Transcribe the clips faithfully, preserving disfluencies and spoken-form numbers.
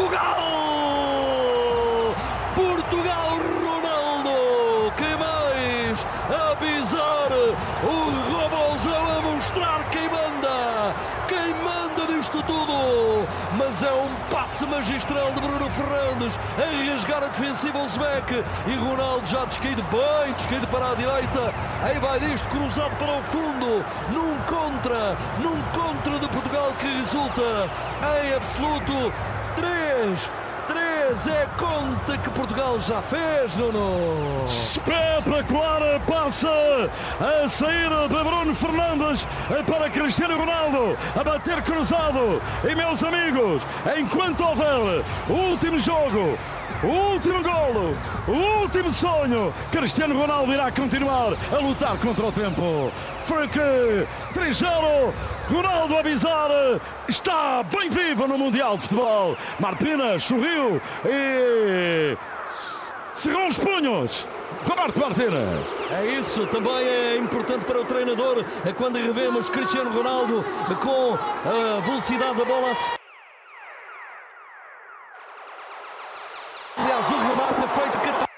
Portugal! Portugal, Ronaldo! Que mais? A pisar, o Robozão a mostrar quem manda! Quem manda nisto tudo! Mas é um passe magistral de Bruno Fernandes a rasgar a defensiva Uzbek e Ronaldo já descaído bem, descaído para a direita. Aí vai disto, cruzado para o fundo, num contra, num contra de Portugal que resulta em absoluto três. três é a conta que Portugal já fez, Nuno. Espetacular passa a sair de Bruno Fernandes para Cristiano Ronaldo, a bater cruzado. E meus amigos, enquanto houver o último jogo, o último golo, o último sonho, Cristiano Ronaldo irá continuar a lutar contra o tempo. Franque, três zero, Ronaldo a bizar, está bem vivo no Mundial de Futebol. Martínez sorriu e cerrou os punhos. Roberto Martínez. É isso, também é importante para o treinador quando revemos Cristiano Ronaldo com a velocidade da bola. Aliás, o remate é feito que...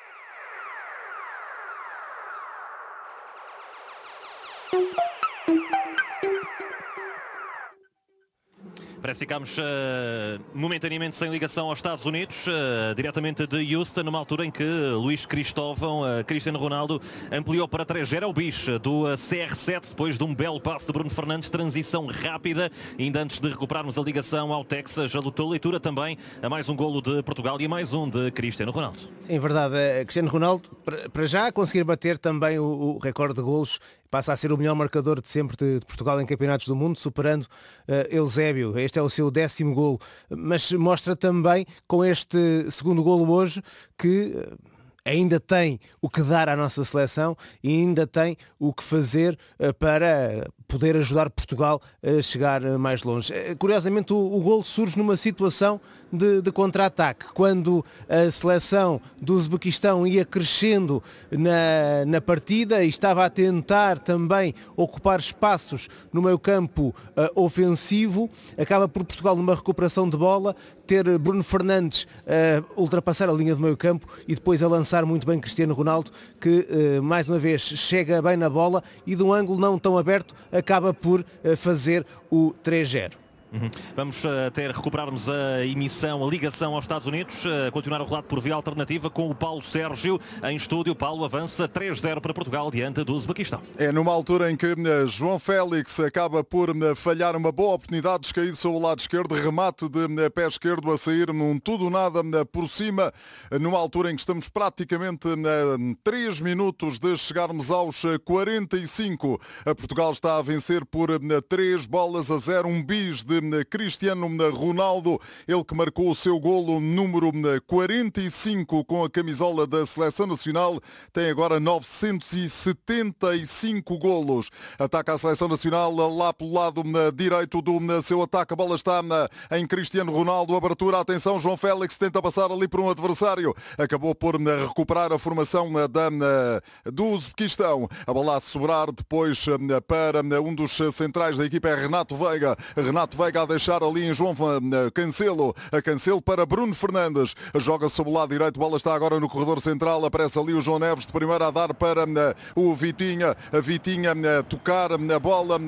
Parece que ficámos uh, momentaneamente sem ligação aos Estados Unidos, uh, diretamente de Houston, numa altura em que Luís Cristóvão, uh, Cristiano Ronaldo, ampliou para três zero. É o bicho do uh, C R sete, depois de um belo passe de Bruno Fernandes, transição rápida, ainda antes de recuperarmos a ligação ao Texas. A tua leitura também a mais um golo de Portugal e a mais um de Cristiano Ronaldo. Sim, verdade. Cristiano Ronaldo, para já, conseguir bater também o, o recorde de golos, passa a ser o melhor marcador de sempre de, de Portugal em campeonatos do mundo, superando uh, Eusébio. Este é o seu décimo golo. Mas mostra também, com este segundo golo hoje, que uh, ainda tem o que dar à nossa seleção e ainda tem o que fazer uh, para poder ajudar Portugal a chegar uh, mais longe. Uh, curiosamente, o, o golo surge numa situação de, de contra-ataque, quando a seleção do Uzbequistão ia crescendo na, na partida e estava a tentar também ocupar espaços no meio campo uh, ofensivo, acaba por Portugal, numa recuperação de bola, ter Bruno Fernandes uh, ultrapassar a linha do meio campo e depois a lançar muito bem Cristiano Ronaldo, que uh, mais uma vez chega bem na bola e de um ângulo não tão aberto acaba por uh, fazer o três zero. Uhum. Vamos uh, até recuperarmos a emissão, a ligação aos Estados Unidos, uh, continuar o relato por via alternativa com o Paulo Sérgio em estúdio. Paulo, avança três zero para Portugal diante do Uzbequistão. É numa altura em que uh, João Félix acaba por uh, falhar uma boa oportunidade, descaído sobre o lado esquerdo, remate de uh, pé esquerdo a sair num tudo nada uh, por cima, uh, numa altura em que estamos praticamente uh, três minutos de chegarmos aos uh, quarenta e cinco. Uh, Portugal está a vencer por uh, três bolas a zero, um bis de Cristiano Ronaldo, ele que marcou o seu golo número quarenta e cinco com a camisola da Seleção Nacional, tem agora novecentos e setenta e cinco golos. Ataca a Seleção Nacional lá pelo lado direito do seu ataque, a bola está em Cristiano Ronaldo, abertura, atenção, João Félix tenta passar ali por um adversário, acabou por recuperar a formação da, do Uzbequistão, a bola a sobrar depois para um dos centrais da equipa, é Renato Veiga, Renato Veiga a deixar ali em João Cancelo, a Cancelo para Bruno Fernandes, joga sobre o lado direito, a bola está agora no corredor central, aparece ali o João Neves de primeira a dar para o Vitinha, a Vitinha a tocar a bola,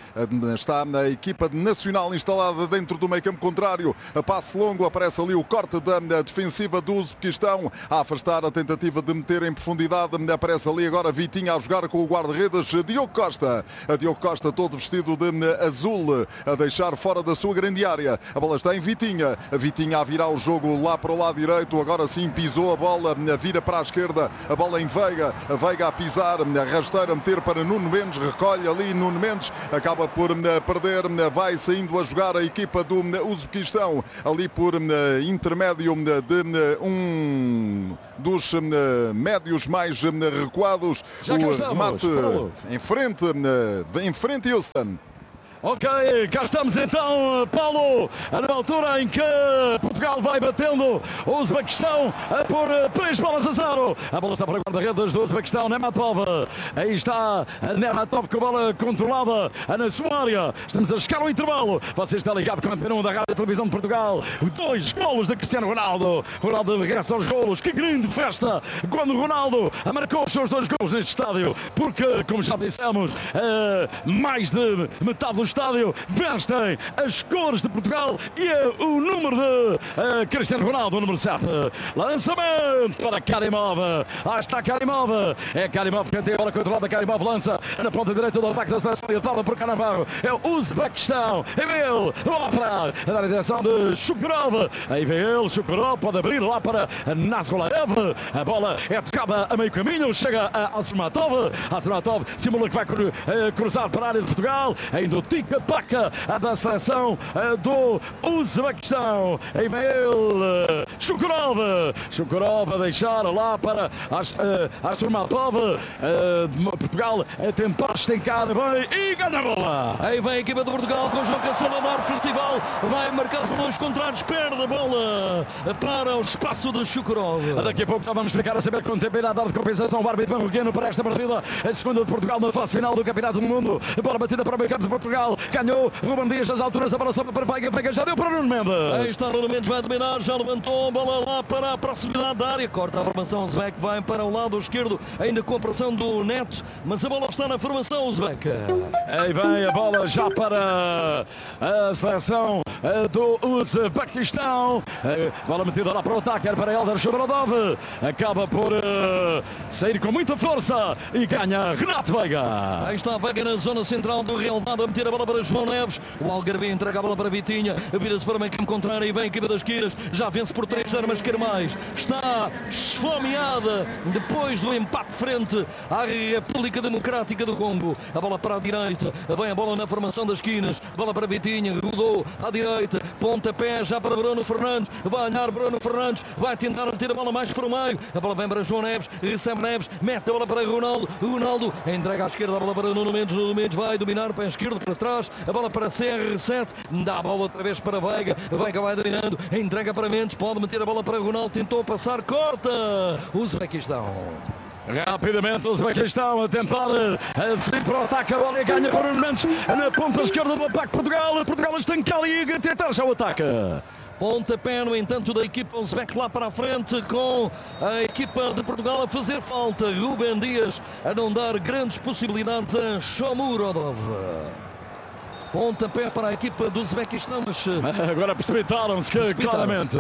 está na equipa nacional instalada dentro do meio campo contrário, a passe longo, aparece ali o corte da defensiva do Uzbequistão, a afastar a tentativa de meter em profundidade, aparece ali agora Vitinha a jogar com o guarda-redes Diogo Costa, a Diogo Costa todo vestido de azul, a deixar fora da sua grande área. A bola está em Vitinha. A Vitinha a virar o jogo lá para o lado direito. Agora sim pisou a bola, vira para a esquerda. A bola em Veiga. A Veiga a pisar, a rasteira a meter para Nuno Mendes. Recolhe ali Nuno Mendes. Acaba por perder. Vai saindo a jogar a equipa do Uzbequistão. Ali por intermédio de um dos médios mais recuados. Já o remate em frente, em frente Houston. Ok, cá estamos então, Paulo, na altura em que Portugal vai batendo o Uzbequistão por três bolas a zero. A bola está para a guarda-redes do Uzbequistão, Nematov. Aí está Nematov com a bola controlada na sua área. Estamos a chegar ao intervalo. Você está ligado com a Antena um da Rádio e Televisão de Portugal. Dois golos de Cristiano Ronaldo. Ronaldo regressa aos golos. Que grande festa quando Ronaldo marcou os seus dois golos neste estádio. Porque, como já dissemos, mais de metade do estádio vestem as cores de Portugal e o número de uh, Cristiano Ronaldo, o número sete. Lançamento para Karimov. Lá está Karimov. É Karimov que tem a bola controlada. Karimov lança na ponta direita do ataque da seleção e atrava por Canavarro. É o Uzbequistão. E vem ele lá para a direção de Shukurov. Aí vem ele, Shukurov pode abrir lá para Nazgolaev. A bola é tocada a meio caminho. Chega a Asmatov. Asmatov simula que vai cruzar para a área de Portugal. Ainda o tica-taca da seleção do Uzbequistão. Aí vem ele, Shukurov. Shukurov a deixar lá para Asmatov. Portugal a tentar estencar bem e ganha a bola. Aí vem a equipa de Portugal com João Cancelo a dar festival. Vai marcado por dois contrários. Perde a bola para o espaço de Shukurov. Daqui a pouco vamos ficar a saber quanto tempo irá dar de compensação o árbitro marroquino para esta partida. A segunda de Portugal na fase final do Campeonato do Mundo. Bola batida para o meio campo de Portugal. Ganhou Ruben Dias das alturas. A bola sobe para Veiga. Veiga já deu para Nuno Mendes. Aí está Nuno Mendes, vai dominar. Já levantou a bola lá para a proximidade da área. Corta a formação. Uzbek vai para o lado esquerdo. Ainda com a pressão do Neto. Mas a bola está na formação Uzbek. Aí vem a bola já para a seleção do Uzbequistão. Bola metida lá para o ataque. Para Elder Shomurodov. Acaba por uh, sair com muita força e ganha Renato Veiga. Aí está Veiga na zona central do Real Madrid a meter a bola para João Neves. O Algarve entrega a bola para Vitinha. Vira-se para o meio campo contrário e vem a equipa das Quiras. Já vence por três zero, mas quer mais. Está esfomeada depois do empate frente à República Democrática do Congo. A bola para a direita. Vem a bola na formação das esquinas. Bola para Vitinha. Rodou à direita. Pontapé já para Bruno Fernandes. Vai olhar Bruno Fernandes. Vai tentar meter a bola mais para o meio. A bola vem para João Neves. Recebe Neves. Mete a bola para Ronaldo. Ronaldo entrega à esquerda. A bola para Nuno Mendes. Nuno Mendes vai dominar o pé esquerdo para trás. A bola para C R sete. Dá a bola outra vez para Veiga. Veiga vai dominando. Entrega para Mendes. Pode meter a bola para Ronaldo. Tentou passar. Corta. Uzbequistão. Rapidamente o Uzbequistão a tentar assim para o ataque. A bola e ganha para o Nuno Mendes na ponta esquerda do ataque Portugal. Portugal estanca ali e tentar já o ataque. Pontapé, no entanto, da equipa Uzbek lá para a frente, com a equipa de Portugal a fazer falta. Ruben Dias a não dar grandes possibilidades a Shomurodov. Pontapé para a equipa do Uzbequistão, mas agora precipitaram-se claramente.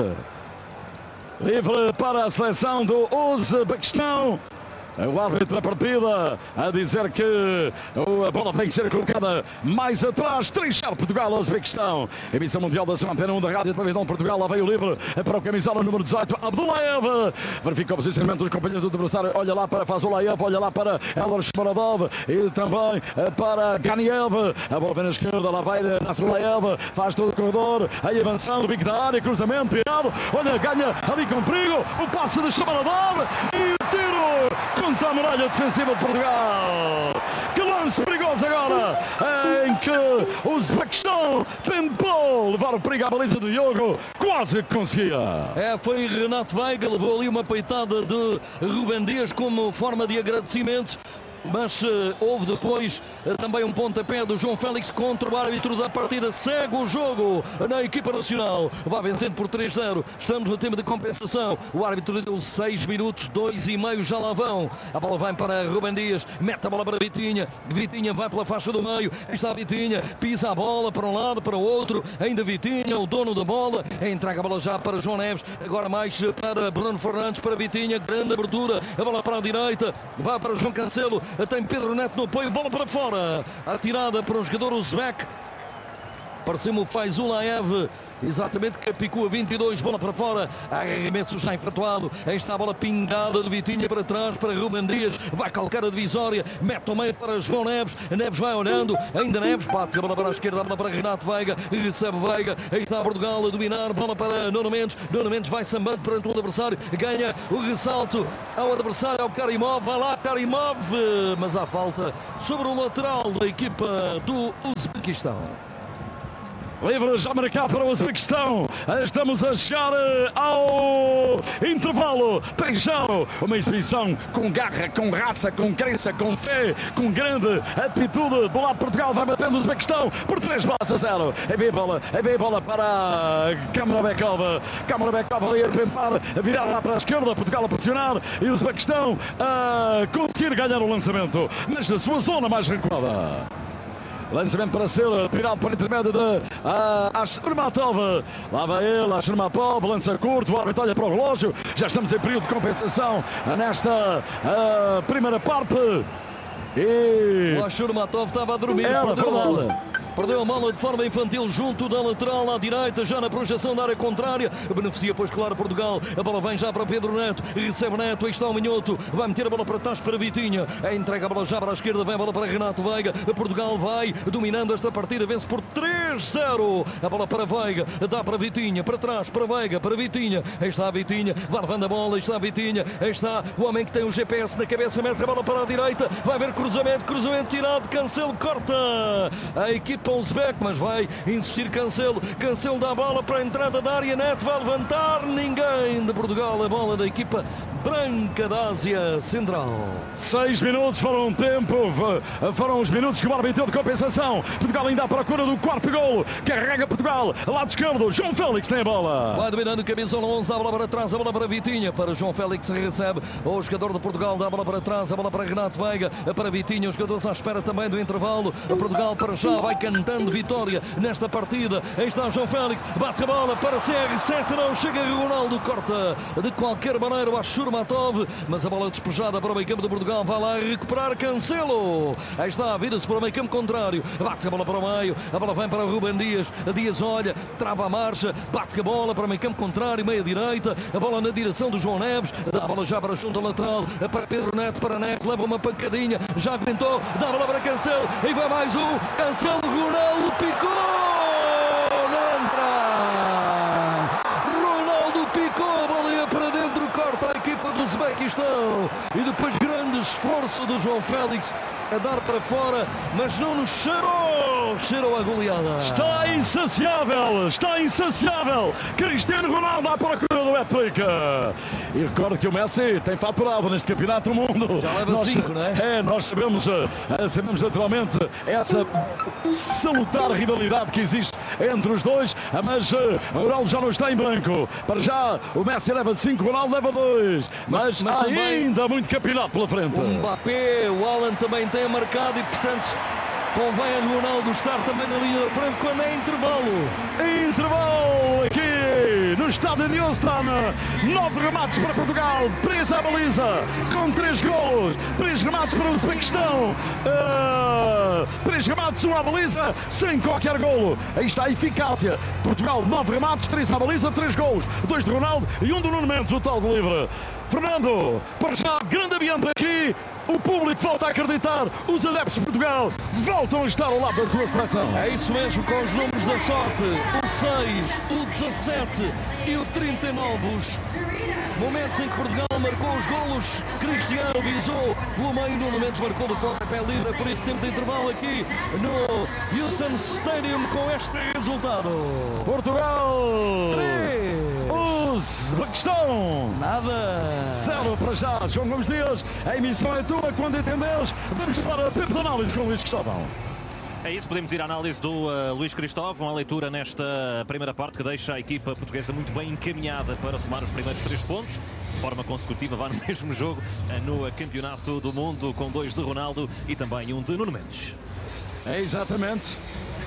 Livre para a seleção do Uzbequistão. O árbitro da partida a dizer que a bola tem que ser colocada mais atrás. três zero Portugal, Uzbequistão. Emissão mundial da sua Antena um da Rádio e Televisão de Portugal. Lá veio livre para o camisola número dezoito, Abdullaev. Verifica o posicionamento dos companheiros do adversário. Olha lá para Fazulaev, olha lá para Elder Shomurodov e também para Ganiev. A bola vem na esquerda, lá vai Nazgolaev. Faz todo o corredor, aí avançando, bico da área, cruzamento, tirado. Olha, ganha ali com perigo. O passe de Shomurodov e o tiro contra a muralha defensiva de Portugal. Que lance perigoso agora, em que o Uzbequistão tentou levar o perigo à baliza do Diogo, quase conseguia. É, foi Renato Veiga, levou ali uma peitada de Ruben Dias como forma de agradecimento. Mas uh, houve depois uh, também um pontapé do João Félix contra o árbitro da partida. Segue o jogo na equipa nacional. Vai vencendo por três zero. Estamos no tempo de compensação. O árbitro deu seis minutos, dois e meio já lá vão. A bola vai para Ruben Dias. Mete a bola para Vitinha. Vitinha vai pela faixa do meio. Está a Vitinha. Pisa a bola para um lado, para o outro. Ainda Vitinha, o dono da bola. Entrega a bola já para João Neves. Agora mais para Bruno Fernandes, para Vitinha. Grande abertura. A bola para a direita. Vai para João Cancelo. Tem Pedro Neto no apoio, bola para fora. Atirada para um jogador Uzbek. Pareceu-me o Fazulaev Exatamente, Capicua vinte e dois, bola para fora, arremesso já efetuado, aí está a bola pingada de Vitinha para trás, para Rubem Dias, vai calcar a divisória, mete ao meio para João Neves, Neves vai olhando, ainda Neves, bate a bola para a esquerda, a bola para Renato Veiga, recebe Veiga, aí está Portugal a dominar, bola para Nuno Mendes, Nuno Mendes vai sambando perante o adversário, ganha o ressalto ao adversário, ao Karimov, vai lá Karimov, mas há falta sobre o lateral da equipa do Uzbequistão. Livre já marcado para o Uzbequistão. Estamos a chegar ao intervalo. Três-zero. Uma exibição com garra, com raça, com crença, com fé, com grande atitude. Do lado de Portugal vai batendo o Uzbequistão por três bolas a zero. É bem bola, é bem bola para Kamerabekov. Kamerabekov ali a tentar virar lá para a esquerda. Portugal a pressionar e o Uzbequistão a conseguir ganhar o lançamento, mas na sua zona mais recuada. Lançamento para ser tirado por intermédio de uh, Ashurmatov. Lá vai ele, Ashurmatov, lança curto, o árbitro olha para o relógio. Já estamos em período de compensação nesta uh, primeira parte. E... o Ashurmatov estava a dormir. Ela, perdeu, a bola. ela. Perdeu a bola de forma infantil junto da lateral à direita, já na projeção da área contrária. Beneficia, pois, claro, Portugal. A bola vem já para Pedro Neto. Recebe Neto, aí está o Minhoto. Vai meter a bola para trás para Vitinha. Entrega a bola já para a esquerda, vem a bola para Renato Veiga. Portugal vai dominando esta partida, vence por três zero. A bola para Veiga, dá para Vitinha, para trás, para Veiga, para Vitinha. Aí está a Vitinha, vai levando a bola, aí está a Vitinha. Aí está o homem que tem o G P S na cabeça, mete a bola para a direita. Vai haver cruzamento, cruzamento tirado, Cancelo corta. A equipa Uzbek, mas vai insistir Cancelo. Cancelo dá a bola para a entrada da área. Neto vai levantar. Ninguém de Portugal. A bola da equipa branca da Ásia Central. Seis minutos foram o tempo. Foram os minutos que o árbitro deu de compensação. Portugal ainda à procura do quarto golo. Carrega Portugal. Lado esquerdo. João Félix tem a bola. Vai dominando o cabeça no onze. Dá a bola para trás. A bola para Vitinha. Para João Félix recebe. O jogador de Portugal dá a bola para trás. A bola para Renato Veiga. Para Vitinha. Os jogadores à espera também do intervalo. Portugal para já vai cantando vitória nesta partida. Aí está João Félix, bate a bola para C R sete, não chega Ronaldo, corta de qualquer maneira o Ashurmatov, mas a bola despejada para o meio campo de Portugal, vai lá recuperar Cancelo. Aí está, vira-se para o meio campo contrário, bate a bola para o meio, a bola vem para o Rubem Dias, Dias olha, trava a marcha, bate a bola para o meio campo contrário, meia direita, a bola na direção do João Neves, dá a bola já para junto lateral, para Pedro Neto, para Neto, leva uma pancadinha, já aguentou, dá a bola para Cancelo, e vai mais um, Cancelo, Ronaldo picou, não entra, Ronaldo picou, a bola ia para dentro, corta a equipa do Uzbequistão e depois grande esforço do João Félix a dar para fora, mas não nos cheirou, cheirou a goleada. Está insaciável, está insaciável. Cristiano Ronaldo à procura do hat-trick. E recordo que o Messi tem faturado neste campeonato do mundo. Já leva cinco, não é? É, nós sabemos, sabemos naturalmente essa salutar rivalidade que existe entre os dois, mas o Ronaldo já não está em branco. Para já o Messi leva cinco, o Ronaldo leva dois. Mas, mas há ainda também muito campeonato pela frente. O Mbappé, o Haaland também tem marcado e, portanto, convém a Ronaldo estar também na linha da frente quando é intervalo. Intervalo aqui no estádio de Houston. Nove remates para Portugal, três à baliza, com três golos. Três remates para o Uzbequistão. Uh, três remates, um à baliza, sem qualquer golo. Aí está a eficácia. Portugal, nove remates, três à baliza, três golos. Dois de Ronaldo e um do Nuno Mendes, o tal de livre. Fernando, para já, grande ambiente aqui. O público volta a acreditar. Os adeptos de Portugal voltam a estar ao lado da sua seleção. É isso mesmo, com os números da sorte. O seis, o dezassete e o trinta e nove. Os momentos em que Portugal marcou os golos. Cristiano visou pelo meio, Nuno Mendes marcou do pontapé livre. Por isso, tempo de intervalo aqui no Houston Stadium com este resultado. Portugal três. Uzbequistão Nada. Zero para já. João Gomes Dias, a emissão é tua quando entenderes. Vamos para a tempo de análise com o Luís Cristóvão. É isso, podemos ir à análise do uh, Luís Cristóvão, a leitura nesta primeira parte que deixa a equipa portuguesa muito bem encaminhada para somar os primeiros três pontos, de forma consecutiva, vá no mesmo jogo uh, no Campeonato do Mundo, com dois de Ronaldo e também um de Nuno Mendes. É exatamente.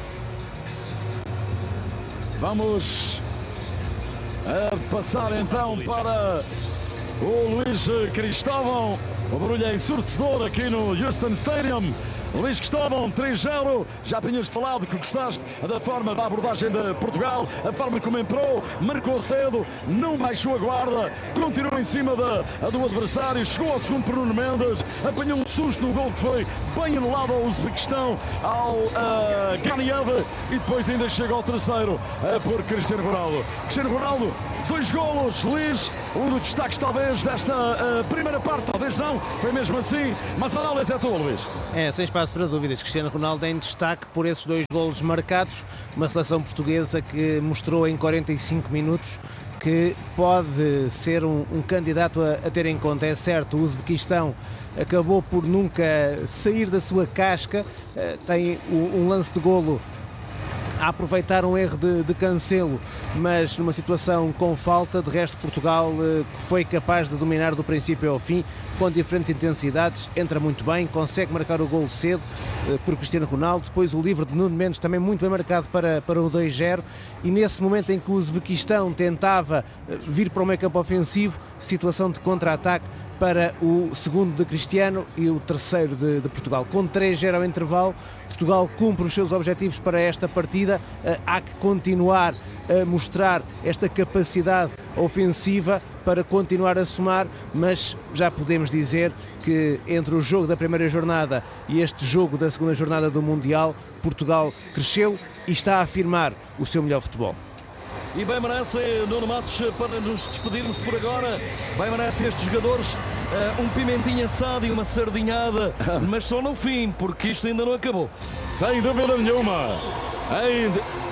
Vamos a passar então para o Luís Cristóvão. O barulho é ensurdecedor aqui no Houston Stadium. Luís Cristóvão, três zero. Já tinhas falado que gostaste da forma da abordagem de Portugal, a forma como entrou, marcou cedo, não baixou a guarda, continuou em cima da, do adversário, chegou ao segundo por Nuno Mendes, apanhou um susto no gol que foi bem anulado ao Uzbequistão, ao uh, Ganiev, e depois ainda chega ao terceiro uh, por Cristiano Ronaldo. Cristiano Ronaldo, dois golos, Luís, um dos destaques talvez desta uh, primeira parte, talvez não, foi mesmo assim, mas a análise é tua, Luís. É, sem espaço para dúvidas, Cristiano Ronaldo em destaque por esses dois golos marcados, uma seleção portuguesa que mostrou em quarenta e cinco minutos que pode ser um, um candidato a, a ter em conta. É certo, o Uzbequistão acabou por nunca sair da sua casca, uh, tem um, um lance de golo a aproveitar um erro de, de Cancelo, mas numa situação com falta. De resto, Portugal uh, foi capaz de dominar do princípio ao fim, com diferentes intensidades, entra muito bem, consegue marcar o golo cedo uh, por Cristiano Ronaldo, depois o livre de Nuno Mendes também muito bem marcado para, para o dois zero, e nesse momento em que o Uzbequistão tentava uh, vir para o meio campo ofensivo, situação de contra-ataque para o segundo de Cristiano e o terceiro de, de Portugal. Com três zero ao intervalo, Portugal cumpre os seus objetivos para esta partida. Uh, há que continuar a mostrar esta capacidade ofensiva para continuar a somar, mas já podemos dizer que entre o jogo da primeira jornada e este jogo da segunda jornada do Mundial, Portugal cresceu e está a afirmar o seu melhor futebol. E bem merece, Nuno Matos, para nos despedirmos por agora, bem merece estes jogadores uh, um pimentinho assado e uma sardinhada, mas só no fim, porque isto ainda não acabou. Sem dúvida nenhuma. Em,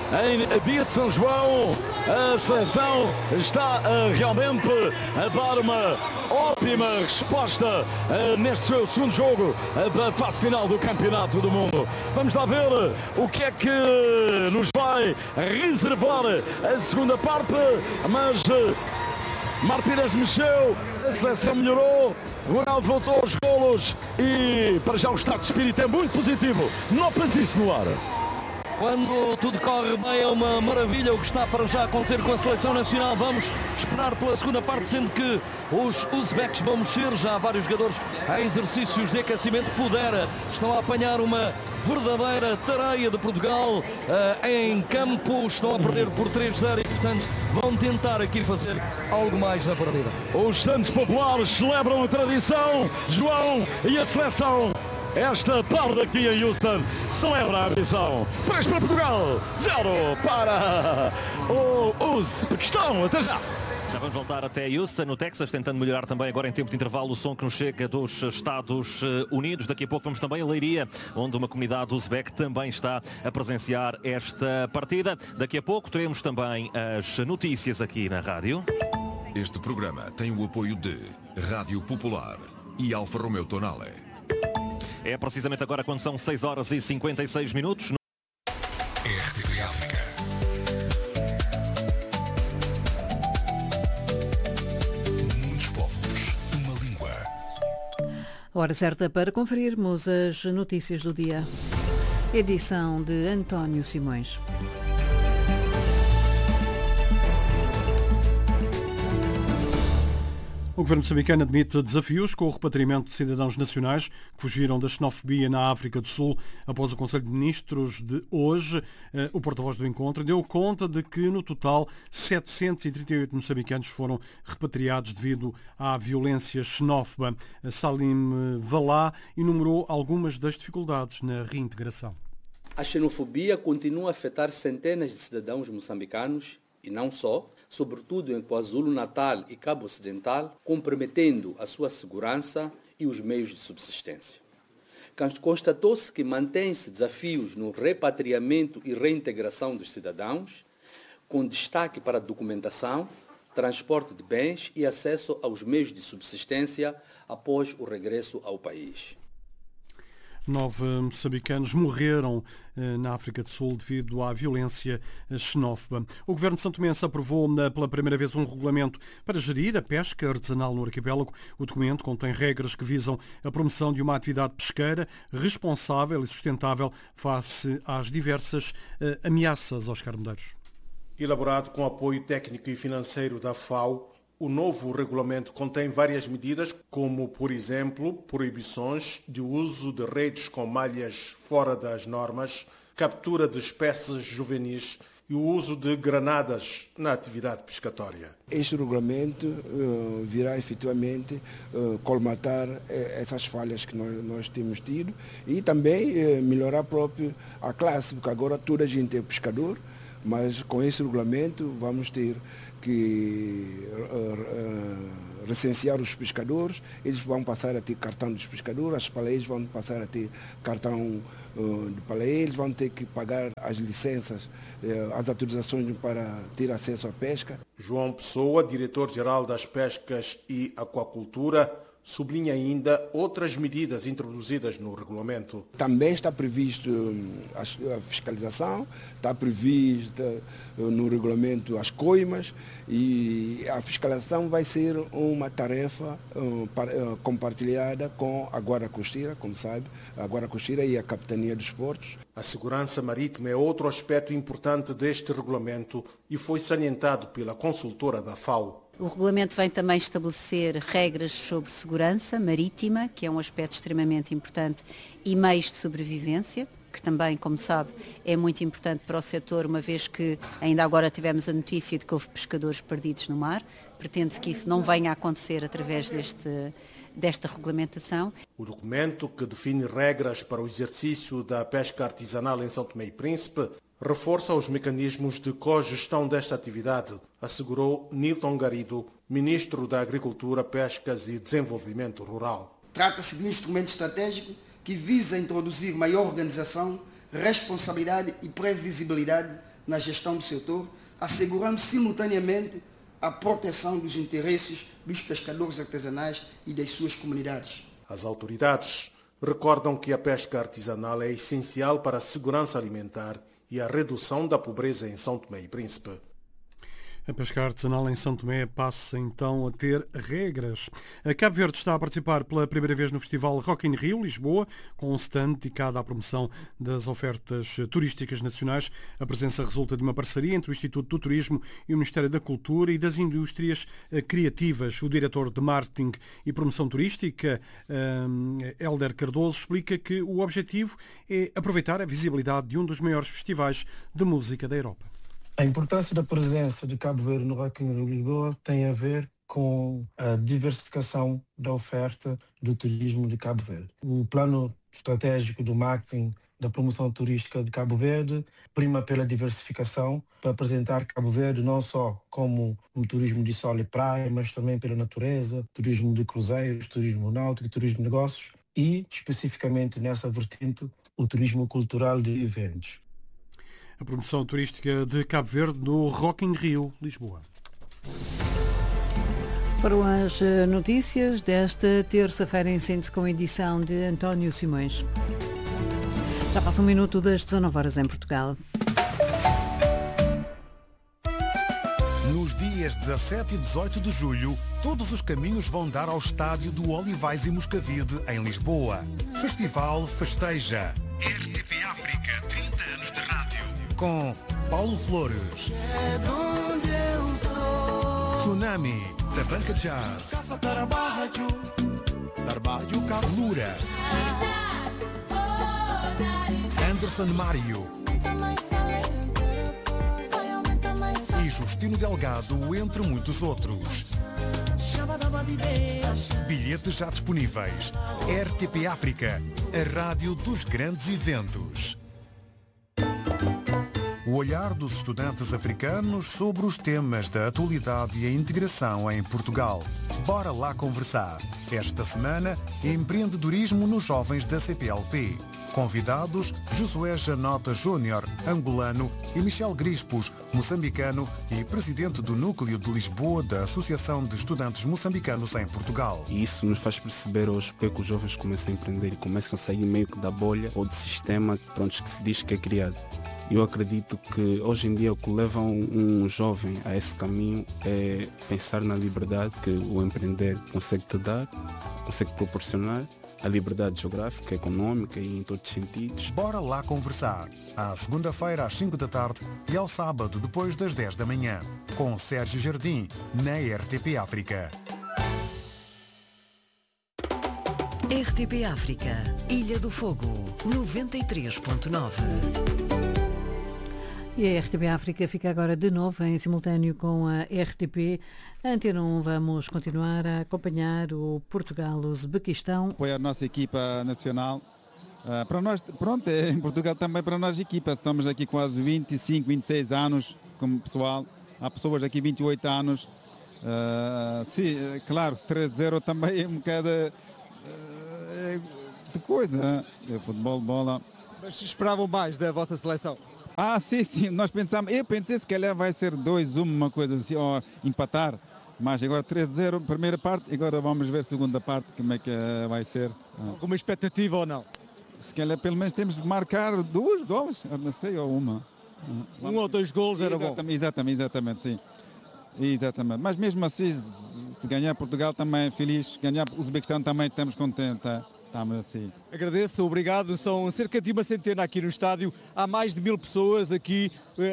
em dia de São João, a seleção está uh, realmente a dar uma ótima resposta uh, neste seu segundo jogo uh, da fase final do Campeonato do Mundo. Vamos lá ver o que é que nos vai reservar a segunda parte, mas uh, Martínez mexeu, a seleção melhorou, Ronaldo voltou aos golos e para já o estado de espírito é muito positivo. Notas isso no ar. Quando tudo corre bem é uma maravilha o que está para já acontecer com a seleção nacional. Vamos esperar pela segunda parte, sendo que os uzbeques vão mexer. Já há vários jogadores em exercícios de aquecimento. Pudera estão a apanhar uma verdadeira tareia de Portugal uh, em campo. Estão a perder por três zero e, portanto, vão tentar aqui fazer algo mais na partida. Os Santos Populares celebram a tradição, João, e a seleção. Esta tarde aqui em Houston celebra a missão. três para Portugal, zero para o Uzbequistão. Até já! Já vamos voltar até Houston, no Texas, tentando melhorar também agora em tempo de intervalo o som que nos chega dos Estados Unidos. Daqui a pouco vamos também a Leiria, onde uma comunidade uzbeque também está a presenciar esta partida. Daqui a pouco teremos também as notícias aqui na rádio. Este programa tem o apoio de Rádio Popular e Alfa Romeo Tonale. É precisamente agora quando são seis horas e cinquenta e seis minutos. R T P África. Muitos povos, uma língua. Hora certa para conferirmos as notícias do dia. Edição de António Simões. O governo moçambicano admite desafios com o repatriamento de cidadãos nacionais que fugiram da xenofobia na África do Sul. Após o Conselho de Ministros de hoje, o porta-voz do encontro deu conta de que, no total, setecentos e trinta e oito moçambicanos foram repatriados devido à violência xenófoba. Salim Valá enumerou algumas das dificuldades na reintegração. A xenofobia continua a afetar centenas de cidadãos moçambicanos e não só, sobretudo em KwaZulu-Natal e Cabo Ocidental, comprometendo a sua segurança e os meios de subsistência. Constatou-se que mantém-se desafios no repatriamento e reintegração dos cidadãos, com destaque para a documentação, transporte de bens e acesso aos meios de subsistência após o regresso ao país. Nove moçambicanos morreram eh, na África do Sul devido à violência xenófoba. O governo de São Tomé aprovou pela primeira vez um regulamento para gerir a pesca artesanal no arquipélago. O documento contém regras que visam a promoção de uma atividade pesqueira responsável e sustentável face às diversas eh, ameaças. Oscar Medeiros. Elaborado com apoio técnico e financeiro da F A O, O novo regulamento contém várias medidas, como, por exemplo, proibições de uso de redes com malhas fora das normas, captura de espécies juvenis e o uso de granadas na atividade pescatória. Este regulamento uh, virá efetivamente uh, colmatar uh, essas falhas que nós, nós temos tido e também uh, melhorar próprio a classe, porque agora toda a gente é pescador, mas com esse regulamento vamos ter que uh, uh, recensear os pescadores, eles vão passar a ter cartão dos pescadores, as paleias vão passar a ter cartão uh, de paleia, eles vão ter que pagar as licenças, uh, as autorizações para ter acesso à pesca. João Pessoa, diretor-geral das Pescas e Aquacultura, sublinha ainda outras medidas introduzidas no regulamento. Também está previsto a fiscalização, está prevista no regulamento as coimas e a fiscalização vai ser uma tarefa compartilhada com a Guarda Costeira, como sabe, a Guarda Costeira e a Capitania dos Portos. A segurança marítima é outro aspecto importante deste regulamento e foi salientado pela consultora da F A O. O regulamento vem também estabelecer regras sobre segurança marítima, que é um aspecto extremamente importante, e meios de sobrevivência, que também, como sabe, é muito importante para o setor, uma vez que ainda agora tivemos a notícia de que houve pescadores perdidos no mar. Pretende-se que isso não venha a acontecer através deste, desta regulamentação. O documento, que define regras para o exercício da pesca artesanal em São Tomé e Príncipe, reforça os mecanismos de cogestão desta atividade, assegurou Nilton Garrido, Ministro da Agricultura, Pescas e Desenvolvimento Rural. Trata-se de um instrumento estratégico que visa introduzir maior organização, responsabilidade e previsibilidade na gestão do setor, assegurando simultaneamente a proteção dos interesses dos pescadores artesanais e das suas comunidades. As autoridades recordam que a pesca artesanal é essencial para a segurança alimentar e a redução da pobreza em São Tomé e Príncipe. A pesca artesanal em São Tomé passa então a ter regras. A Cabo Verde está a participar pela primeira vez no festival Rock in Rio, Lisboa, com um stand dedicado à promoção das ofertas turísticas nacionais. A presença resulta de uma parceria entre o Instituto do Turismo e o Ministério da Cultura e das Indústrias Criativas. O diretor de Marketing e Promoção Turística, Hélder Cardoso, explica que o objetivo é aproveitar a visibilidade de um dos maiores festivais de música da Europa. A importância da presença de Cabo Verde no Rock in Rio Lisboa tem a ver com a diversificação da oferta do turismo de Cabo Verde. O plano estratégico do marketing da promoção turística de Cabo Verde prima pela diversificação para apresentar Cabo Verde não só como um turismo de sol e praia, mas também pela natureza, turismo de cruzeiros, turismo náutico, turismo de negócios e, especificamente nessa vertente, o turismo cultural de eventos. A promoção turística de Cabo Verde no Rock in Rio, Lisboa. Foram as notícias desta terça-feira em síntese com a edição de António Simões. Já passa um minuto das dezanove horas em Portugal. Nos dias dezassete e dezoito de julho, todos os caminhos vão dar ao estádio do Olivais e Moscavide, em Lisboa. Festival Festeja. R T P África, trinta anos de rádio. Com Paulo Flores, Tsunami, Tabanca Jazz, Lura, Anderson Mário e Justino Delgado, entre muitos outros. Bilhetes já disponíveis. R T P África, a rádio dos grandes eventos. O olhar dos estudantes africanos sobre os temas da atualidade e a integração em Portugal. Bora lá conversar. Esta semana, empreendedorismo nos jovens da C P L P. Convidados, Josué Janota Júnior, angolano, e Michel Grispos, moçambicano e presidente do Núcleo de Lisboa da Associação de Estudantes Moçambicanos em Portugal. E isso nos faz perceber hoje que os jovens começam a empreender e começam a sair meio que da bolha ou do sistema pronto, que se diz que é criado. Eu acredito que hoje em dia o que leva um, um jovem a esse caminho é pensar na liberdade que o empreender consegue te dar, consegue proporcionar a liberdade geográfica, econômica e em todos os sentidos. Bora lá conversar. À segunda-feira às cinco da tarde e ao sábado depois das dez da manhã. Com Sérgio Jardim, na R T P África. R T P África, Ilha do Fogo, noventa e três ponto nove. E a R T P África fica agora de novo em simultâneo com a R T P. A Antena um, vamos continuar a acompanhar o Portugal-Uzbequistão. Apoiar a nossa equipa nacional. Uh, para nós, pronto, é em Portugal também para nós equipa. Estamos aqui quase vinte e cinco, vinte e seis anos como pessoal. Há pessoas aqui vinte e oito anos. Uh, sim, claro, três a zero também é um bocado uh, de coisa. É futebol, bola. Mas esperavam mais da vossa seleção? Ah, sim, sim, nós pensamos, eu pensei que calhar vai ser dois a um, uma coisa assim, ou empatar, mas agora três a zero, primeira parte, agora vamos ver a segunda parte, como é que vai ser. Alguma expectativa ou não? Se calhar pelo menos temos de marcar duas gols, não sei, ou uma. Um ou dois gols era bom. Exatamente, exatamente, exatamente, sim. Exatamente, mas mesmo assim, se ganhar Portugal também é feliz, se ganhar o Uzbequistão também estamos contentes. Estamos assim. Agradeço, obrigado. São cerca de uma centena aqui no estádio. Há mais de mil pessoas aqui.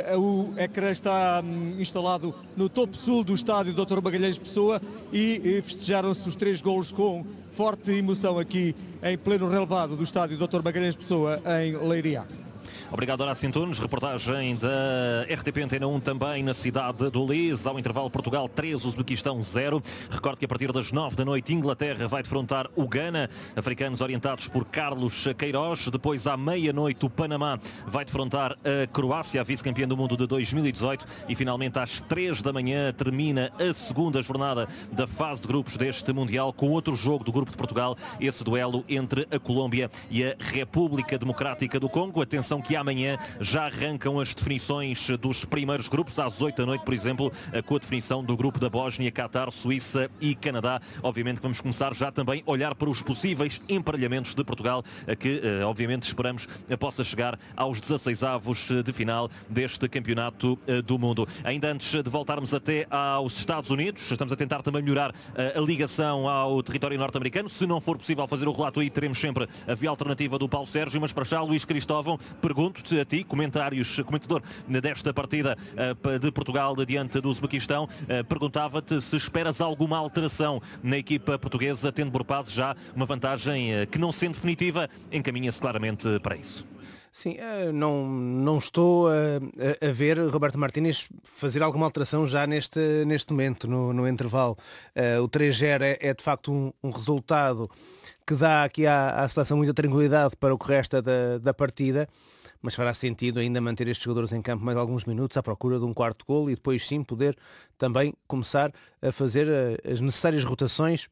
O ecrã está instalado no topo sul do estádio doutor Magalhães Pessoa e festejaram-se os três golos com forte emoção aqui em pleno relevado do estádio doutor Magalhães Pessoa em Leiria. Obrigado, Horácio Antunes. Reportagem da R T P Antena um também na cidade do Lis. Ao intervalo, Portugal três, Uzbequistão zero. Recordo que a partir das nove da noite, Inglaterra vai defrontar o Ghana, africanos orientados por Carlos Queiroz. Depois, à meia-noite, o Panamá vai defrontar a Croácia, a vice-campeã do mundo de dois mil e dezoito. E, finalmente, às três da manhã, termina a segunda jornada da fase de grupos deste Mundial, com outro jogo do Grupo de Portugal, esse duelo entre a Colômbia e a República Democrática do Congo. Atenção que amanhã já arrancam as definições dos primeiros grupos, às oito da noite, por exemplo, com a definição do grupo da Bósnia, Catar, Suíça e Canadá. Obviamente vamos começar já também a olhar para os possíveis emparelhamentos de Portugal, que obviamente esperamos possa chegar aos dezasseisavos de final deste campeonato do mundo. Ainda antes de voltarmos até aos Estados Unidos, estamos a tentar também melhorar a ligação ao território norte-americano. Se não for possível fazer o relato aí, teremos sempre a via alternativa do Paulo Sérgio, mas para já, Luís Cristóvão, pergunto-te a ti, comentários, comentador desta partida de Portugal diante do Uzbequistão, perguntava-te se esperas alguma alteração na equipa portuguesa, tendo Burpaz já uma vantagem que, não sendo definitiva, encaminha-se claramente para isso. Sim, não, não estou a, a ver Roberto Martínez fazer alguma alteração já neste, neste momento, no, no intervalo. O três a zero é, é de facto um, um resultado que dá aqui à, à seleção muita tranquilidade para o que resta da, da partida, mas fará sentido ainda manter estes jogadores em campo mais alguns minutos à procura de um quarto golo e depois sim poder também começar a fazer as necessárias rotações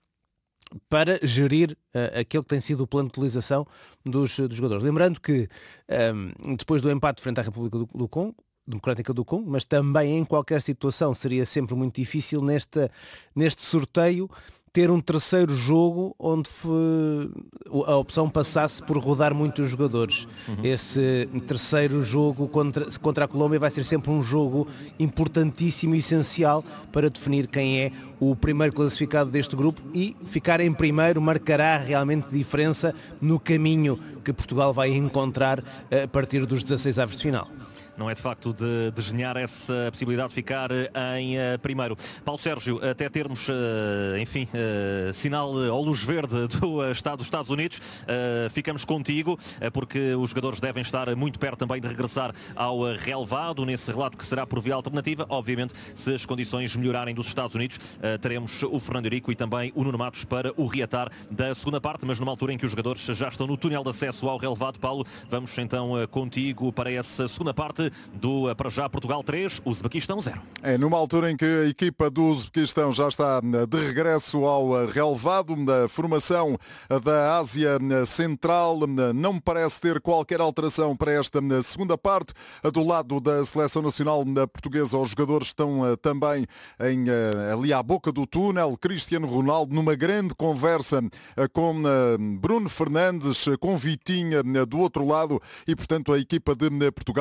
para gerir uh, aquele que tem sido o plano de utilização dos, dos jogadores. Lembrando que um, depois do empate frente à República do, do Congo, Democrática do Congo, mas também em qualquer situação seria sempre muito difícil neste, neste sorteio ter um terceiro jogo onde a opção passasse por rodar muitos jogadores. Uhum. Esse terceiro jogo contra, contra a Colômbia vai ser sempre um jogo importantíssimo e essencial para definir quem é o primeiro classificado deste grupo, e ficar em primeiro marcará realmente diferença no caminho que Portugal vai encontrar a partir dos dezasseisavos de final. Não é de facto de desenhar essa possibilidade de ficar em uh, primeiro. Paulo Sérgio, até termos, uh, enfim, uh, sinal ou luz verde do uh, Estado dos Estados Unidos, uh, ficamos contigo, uh, porque os jogadores devem estar muito perto também de regressar ao uh, relevado, nesse relato que será por via alternativa. Obviamente, se as condições melhorarem dos Estados Unidos, uh, teremos o Fernando Eurico e também o Nuno Matos para o reatar da segunda parte, mas numa altura em que os jogadores já estão no túnel de acesso ao relevado. Paulo, vamos então uh, contigo para essa segunda parte do, para já, Portugal três, Uzbequistão zero. É numa altura em que a equipa do Uzbequistão já está de regresso ao relevado da formação da Ásia Central. Não me parece ter qualquer alteração para esta segunda parte. Do lado da Seleção Nacional Portuguesa, os jogadores estão também em, ali à boca do túnel. Cristiano Ronaldo numa grande conversa com Bruno Fernandes, com Vitinha do outro lado, e portanto a equipa de Portugal espera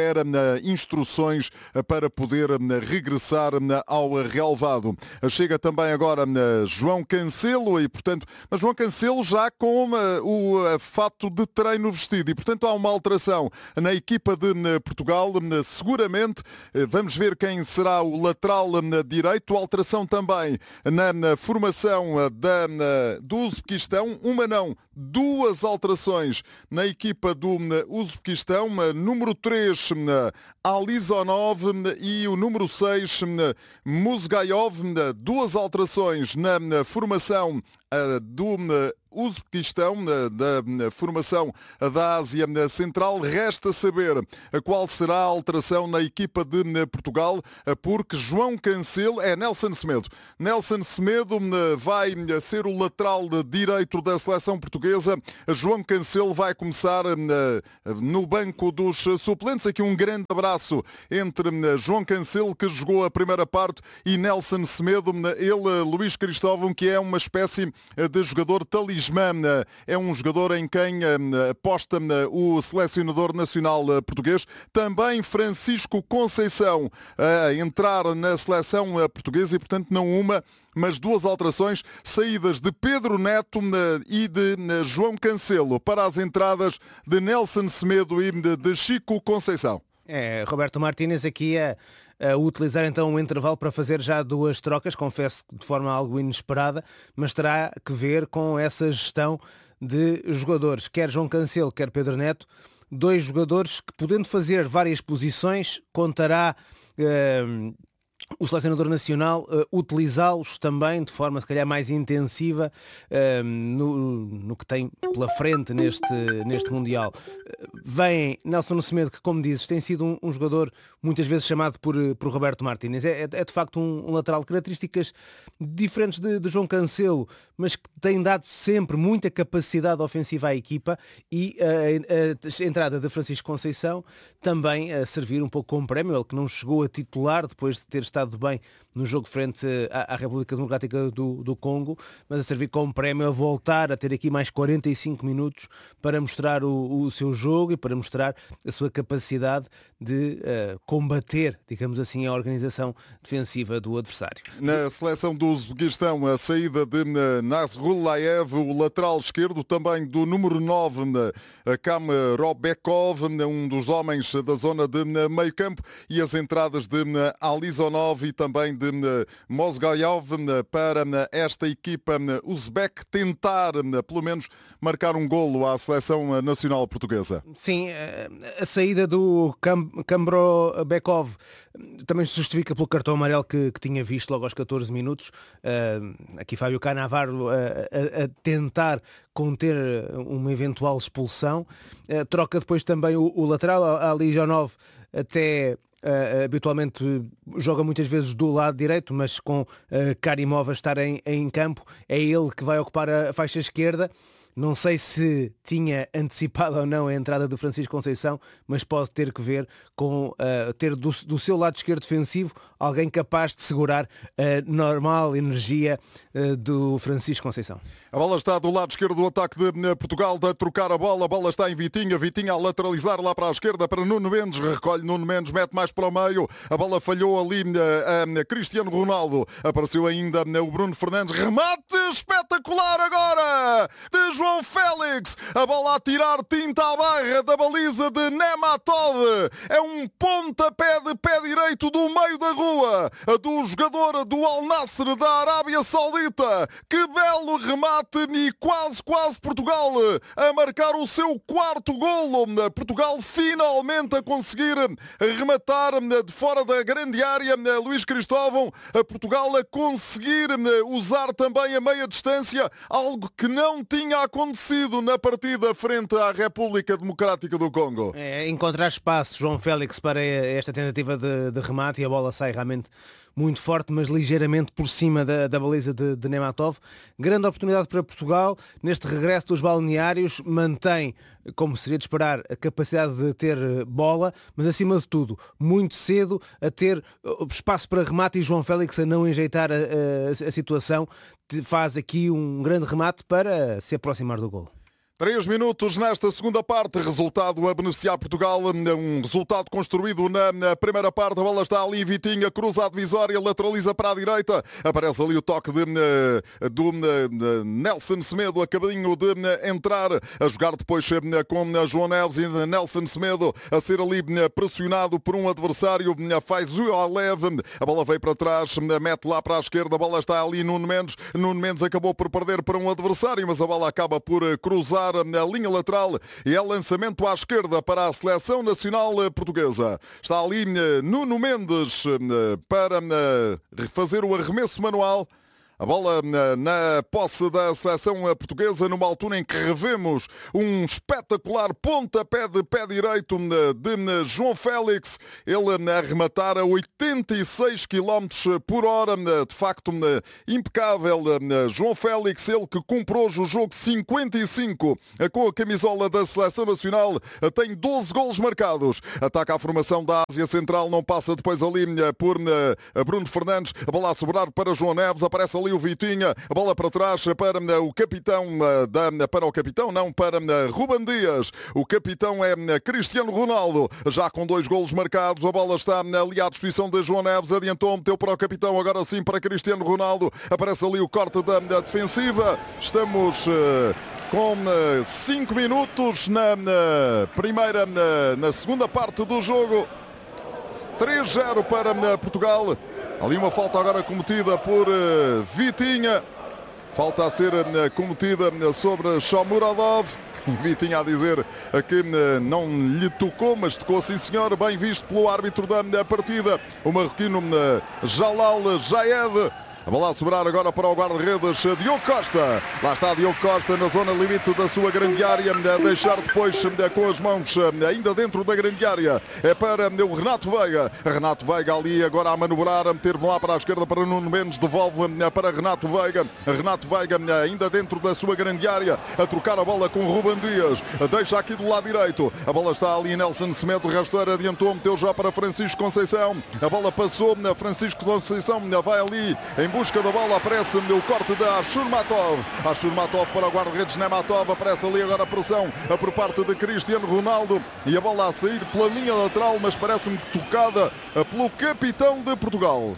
espera instruções para poder regressar ao relvado. Chega também agora João Cancelo e, portanto, mas João Cancelo já com o fato de treino vestido e, portanto, há uma alteração na equipa de Portugal. Seguramente vamos ver quem será o lateral direito. Alteração também na formação da, do Uzbequistão. Uma não, duas alterações na equipa do Uzbequistão. Número três, Alizonov, e o número seis, Muzgayov. Duas alterações na formação do Uzbequistão, da formação da Ásia Central. Resta saber qual será a alteração na equipa de Portugal, porque João Cancelo é Nelson Semedo. Nelson Semedo vai ser o lateral direito da seleção portuguesa. João Cancelo vai começar no banco dos suplentes. Aqui um grande abraço entre João Cancelo, que jogou a primeira parte, e Nelson Semedo. Ele, Luís Cristóvão, que é uma espécie de jogador talismã. É um jogador em quem aposta o selecionador nacional português. Também Francisco Conceição a entrar na seleção portuguesa e, portanto, não uma, mas duas alterações, saídas de Pedro Neto e de João Cancelo para as entradas de Nelson Semedo e de Chico Conceição. É, Roberto Martínez aqui a, a utilizar então um intervalo para fazer já duas trocas, confesso que de forma algo inesperada, mas terá que ver com essa gestão de jogadores, quer João Cancelo, quer Pedro Neto, dois jogadores que, podendo fazer várias posições, contará uh, o selecionador nacional uh, utilizá-los também de forma, se calhar, mais intensiva uh, no, no que tem pela frente neste, neste Mundial. Uh, vem Nelson Semedo, que, como dizes, tem sido um, um jogador muitas vezes chamado por, por Roberto Martínez. É, é, é de facto um, um lateral de características diferentes de, de João Cancelo, mas que tem dado sempre muita capacidade ofensiva à equipa, e uh, a, a entrada de Francisco Conceição também a servir um pouco como prémio. Ele que não chegou a titular depois de ter estado bem no jogo frente à, à República Democrática do, do Congo, mas a servir como prémio a voltar a ter aqui mais quarenta e cinco minutos para mostrar o, o seu jogo e para mostrar a sua capacidade de uh, combater, digamos assim, a organização defensiva do adversário. Na seleção do Uzbequistão, a saída de Nasrullayev, o lateral esquerdo, também do número nove, Kamrobekov, um dos homens da zona de meio campo, e as entradas de Alizonov e também de Mozgayov para esta equipa uzbek tentar, pelo menos, marcar um golo à seleção nacional portuguesa. Sim, a saída do Kamrobekov também se justifica pelo cartão amarelo que, que tinha visto logo aos catorze minutos. Uh, aqui Fábio Cannavaro a, a, a tentar conter uma eventual expulsão. Uh, troca depois também o, o lateral, Alizonov, até Uh, habitualmente joga muitas vezes do lado direito, mas com uh, Karimov a estar em, em campo, é ele que vai ocupar a faixa esquerda. Não sei se tinha antecipado ou não a entrada do Francisco Conceição, mas pode ter que ver com uh, ter do, do seu lado esquerdo defensivo alguém capaz de segurar a normal energia uh, do Francisco Conceição. A bola está do lado esquerdo do ataque de Portugal, de trocar a bola. A bola está em Vitinha. Vitinha a lateralizar lá para a esquerda para Nuno Mendes. Recolhe Nuno Mendes, mete mais para o meio. A bola falhou ali a, a Cristiano Ronaldo. Apareceu ainda o Bruno Fernandes. Remate espetacular agora de João João Félix, a bola a tirar tinta à barra da baliza de Nematov. É um pontapé de pé direito do meio da rua do jogador do Al Nassr da Arábia Saudita. Que belo remate, e quase, quase Portugal a marcar o seu quarto golo. Portugal finalmente a conseguir rematar de fora da grande área. Luís Cristóvão, Portugal a conseguir usar também a meia distância, algo que não tinha acontecido na partida frente à República Democrática do Congo. É, encontrar espaço, João Félix, para esta tentativa de, de remate, e a bola sai realmente muito forte, mas ligeiramente por cima da, da baliza de, de Nematov. Grande oportunidade para Portugal. Neste regresso dos balneários, mantém, como seria de esperar, a capacidade de ter bola, mas acima de tudo, muito cedo a ter espaço para remate, e João Félix a não enjeitar a, a, a situação, faz aqui um grande remate para se aproximar do golo. Três minutos nesta segunda parte, resultado a beneficiar Portugal, um resultado construído na, na primeira parte. A bola está ali, Vitinha, cruza a divisória, lateraliza para a direita, aparece ali o toque de, do de Nelson Semedo, acabadinho de entrar, a jogar depois com João Neves e Nelson Semedo a ser ali pressionado por um adversário, faz o leve, a bola veio para trás, mete lá para a esquerda, a bola está ali, Nuno Mendes, Nuno Mendes acabou por perder para um adversário, mas a bola acaba por cruzar na linha lateral e é lançamento à esquerda para a Seleção Nacional Portuguesa. Está ali Nuno Mendes para fazer o arremesso manual. A bola na posse da seleção portuguesa, numa altura em que revemos um espetacular pontapé de pé direito de João Félix. Ele a arrematar a oitenta e seis quilómetros por hora. De facto, impecável. João Félix, ele que comprou o jogo cinquenta e cinco com a camisola da seleção nacional, tem doze golos marcados. Ataca a formação da Ásia Central, não passa depois ali por Bruno Fernandes. A bola a sobrar para João Neves, aparece ali o Vitinha, a bola para trás para o capitão, para o capitão, não, para Ruben Dias. O capitão é Cristiano Ronaldo, já com dois golos marcados. A bola está ali à disposição de João Neves, adiantou, meteu para o capitão, agora sim para Cristiano Ronaldo. Aparece ali o corte da defensiva. Estamos com cinco minutos na primeira, na segunda parte do jogo. três a zero para Portugal. Ali uma falta agora cometida por uh, Vitinha. Falta a ser uh, cometida uh, sobre Shomurodov. Vitinha a dizer uh, que uh, não lhe tocou, mas tocou sim senhor. Bem visto pelo árbitro da uh, partida, o marroquino uh, Jalal Jaed. A bola a sobrar agora para o guarda-redes Diogo Costa. Lá está Diogo Costa na zona limite da sua grande área. A deixar depois com as mãos ainda dentro da grande área. É para o Renato Veiga. Renato Veiga ali agora a manobrar, a meter lá para a esquerda para Nuno Mendes. Devolve para Renato Veiga. Renato Veiga ainda dentro da sua grande área. A trocar a bola com Ruben Dias. Deixa aqui do lado direito. A bola está ali Nelson Semedo. Rasteira adiantou, meteu já para Francisco Conceição. A bola passou. Francisco Conceição vai ali em busca da bola, aparece o corte da Ashurmatov. Ashurmatov para o guarda-redes Nematov, aparece ali agora a pressão por parte de Cristiano Ronaldo e a bola a sair pela linha lateral, mas parece-me tocada pelo capitão de Portugal.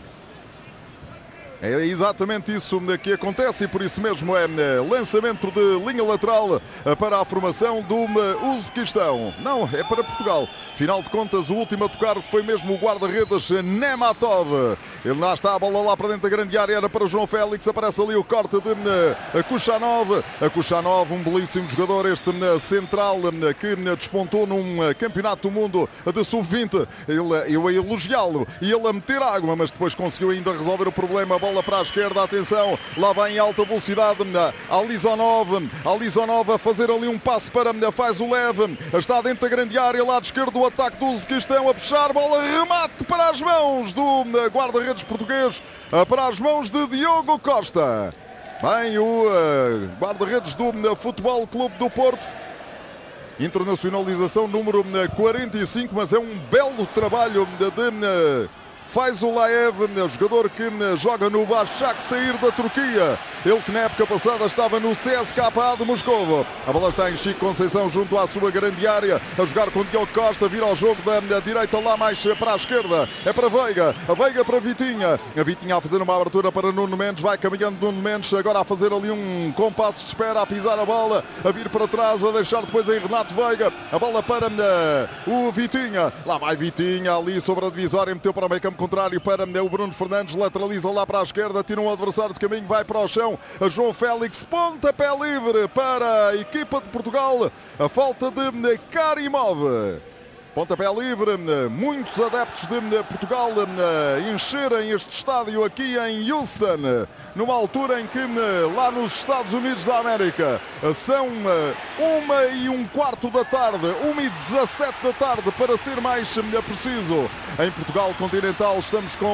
É exatamente isso que acontece e por isso mesmo é lançamento de linha lateral para a formação do Uzbequistão. Não, é para Portugal. Final de contas, o último a tocar foi mesmo o guarda-redes Nematov. Ele lá está, a bola lá para dentro da grande área, era para João Félix, aparece ali o corte de Kuchanov. A Kuchanov, um belíssimo jogador, este central que despontou num campeonato do mundo de sub vinte. Ele, eu a elogiá-lo e ele a meter água, mas depois conseguiu ainda resolver o problema. A bola para a esquerda, atenção, lá vai em alta velocidade Alizonov, Alizonov a fazer ali um passe para, faz o leve, está dentro da grande área, lado esquerdo do ataque do Uzbequistão, a puxar, bola, remate para as mãos do guarda-redes português, para as mãos de Diogo Costa. Bem, o guarda-redes do Futebol Clube do Porto, internacionalização número quarenta e cinco, mas é um belo trabalho de, de faz o Laev, jogador que joga no Başakşehir da Turquia. Ele que na época passada estava no C S K A de Moscou. A bola está em Chico Conceição junto à sua grande área, a jogar com Diogo Costa, vira ao jogo da, da direita lá mais para a esquerda. É para Veiga, a Veiga para Vitinha. A Vitinha a fazer uma abertura para Nuno Mendes, vai caminhando Nuno Mendes, agora a fazer ali um compasso de espera, a pisar a bola, a vir para trás, a deixar depois em Renato Veiga. A bola para uh, o Vitinha. Lá vai Vitinha ali sobre a divisória, meteu para o meio campo contrário para o Bruno Fernandes, lateraliza lá para a esquerda, tira um adversário de caminho, vai para o chão, a João Félix, pontapé livre para a equipa de Portugal, a falta de Karimov. Pontapé livre, muitos adeptos de Portugal encherem este estádio aqui em Houston, numa altura em que lá nos Estados Unidos da América são uma e um quarto da tarde, uma e dezassete da tarde para ser mais preciso. Em Portugal continental estamos com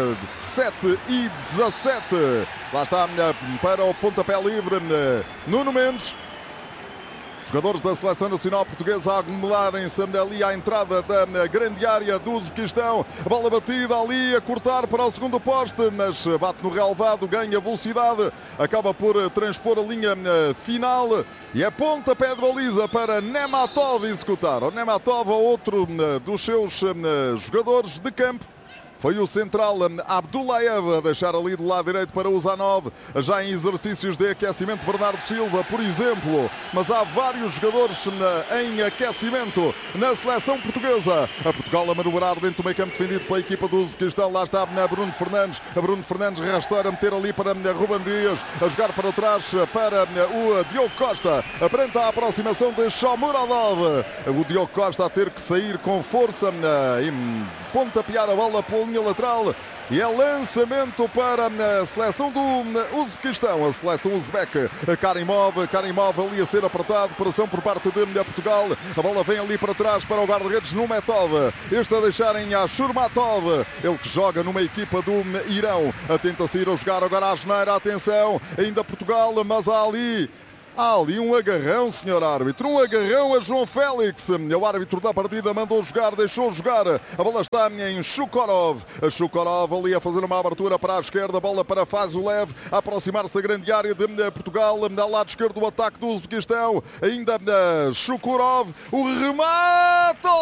sete e dezassete. Lá está para o pontapé livre Nuno Mendes. Jogadores da Seleção Nacional Portuguesa a aglomerarem-se ali à entrada da grande área do Uzbequistão. A bola batida ali a cortar para o segundo poste, mas bate no relvado, ganha velocidade, acaba por transpor a linha final e é pontapé de baliza para Nematov executar. O Nematov, outro dos seus jogadores de campo. Foi o central Abdullayev a deixar ali do lado direito para o Zanov, já em exercícios de aquecimento Bernardo Silva, por exemplo. Mas há vários jogadores em aquecimento na seleção portuguesa. A Portugal a manobrar dentro do meio campo defendido pela equipa do Uzbequistão. Lá está Bruno Fernandes. A Bruno Fernandes rasteira a meter ali para Ruben Dias, a jogar para trás para o Diogo Costa. Perante a aproximação de Shomurodov. O Diogo Costa a ter que sair com força e pontapear a bola pela linha lateral e é lançamento para a seleção do Uzbequistão, a seleção uzbeque. Karimov, Karimov ali a ser apertado, pressão por parte de Portugal, a bola vem ali para trás para o guarda-redes Numetov, este a deixarem a Shurmatov, ele que joga numa equipa do Irão, tenta sair a jogar agora a geneira, atenção, ainda Portugal, mas há ali Há ali um agarrão, senhor árbitro, um agarrão a João Félix. O árbitro da partida mandou jogar, deixou jogar. A bola está em Shukorov. A Shukorov ali a fazer uma abertura para a esquerda, a bola para Fazulev, a aproximar-se da grande área de Portugal. Ao lado esquerdo o ataque do Uzbequistão. Ainda Shukorov, o remate ao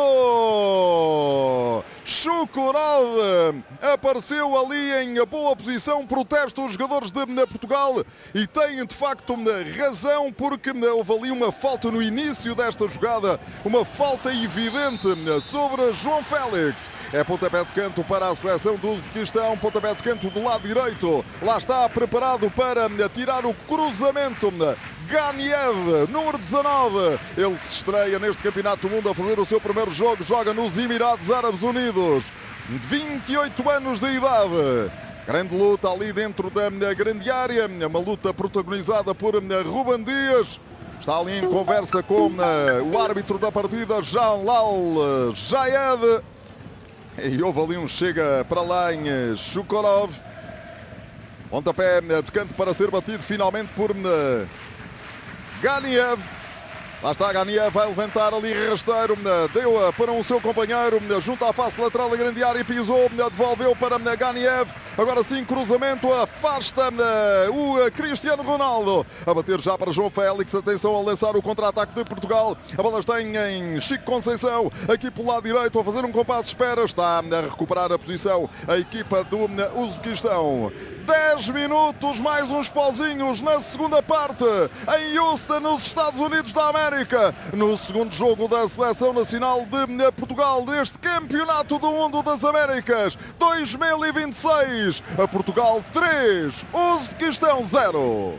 lado. Shukorov apareceu ali em boa posição, protesta os jogadores de Portugal e tem de facto razão, porque houve ali uma falta no início desta jogada, uma falta evidente sobre João Félix. É pontapé de canto para a seleção do Uzbequistão, pontapé de canto do lado direito, lá está preparado para tirar o cruzamento Ganiev, número dezanove, ele que se estreia neste Campeonato do Mundo a fazer o seu primeiro jogo, joga nos Emirados Árabes Unidos, vinte e oito anos de idade. Grande luta ali dentro da grande área, uma luta protagonizada por Ruben Dias. Está ali em conversa com o árbitro da partida, Jalal Jayed. E houve ali um chega para lá em Shukorov. Pontapé de canto para ser batido finalmente por Ganiev. Lá está Ganiev, vai levantar ali rasteiro, deu para o seu companheiro, junto à face lateral da grande área, pisou, devolveu para Ganiev, agora sim cruzamento, afasta o Cristiano Ronaldo, a bater já para João Félix, atenção a lançar o contra-ataque de Portugal, a bola está em Chico Conceição, aqui pelo lado direito a fazer um compasso de espera, está a recuperar a posição a equipa do Uzbequistão. dez minutos, mais uns pauzinhos na segunda parte, em Houston, nos Estados Unidos da América, no segundo jogo da Seleção Nacional de Portugal deste Campeonato do Mundo das Américas dois mil e vinte e seis. A Portugal três, Uzbequistão zero.